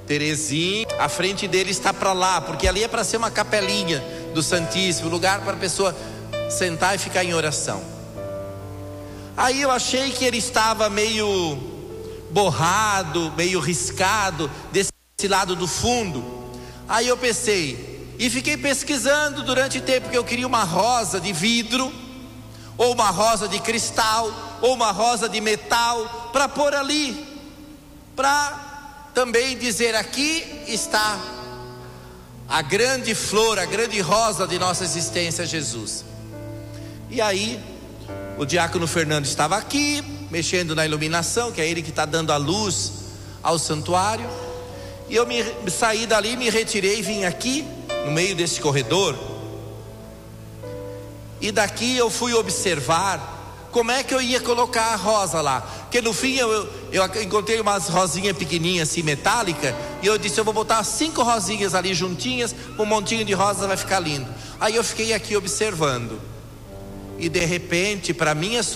Terezinha, a frente dele está para lá, porque ali é para ser uma capelinha do Santíssimo, lugar para a pessoa sentar e ficar em oração. Aí eu achei que ele estava meio borrado, meio riscado desse lado do fundo. Aí eu pensei, e fiquei pesquisando durante tempo, porque eu queria uma rosa de vidro, ou uma rosa de cristal, ou uma rosa de metal, para pôr ali, para também dizer: aqui está a grande flor, a grande rosa de nossa existência, Jesus. E aí o diácono Fernando estava aqui, mexendo na iluminação, que é ele que está dando a luz ao santuário. E eu saí dali, me retirei e vim aqui, no meio desse corredor. E daqui eu fui observar como é que eu ia colocar a rosa lá. Porque no fim eu encontrei umas rosinhas pequenininhas assim, metálica. E eu disse: eu vou botar 5 rosinhas ali juntinhas, um montinho de rosa, vai ficar lindo. Aí eu fiquei aqui observando. E de repente, para minha